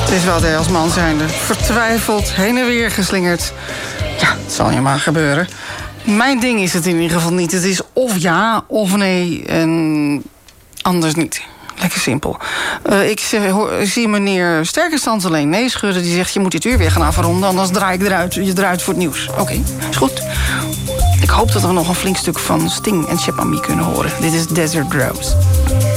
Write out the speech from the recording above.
Het is wel de als man zijnde. Vertwijfeld, heen en weer geslingerd. Ja, het zal je maar gebeuren. Mijn ding is het in ieder geval niet. Het is of ja of nee en anders niet. Lekker simpel. Ik zie meneer Sterkenstand alleen nee schudden. Die zegt, je moet dit uur weer gaan afronden, anders draai ik eruit. Je draait voor het nieuws. Oké, is goed. Ik hoop dat we nog een flink stuk van Sting en Chip Ami kunnen horen. Dit is Desert Rose.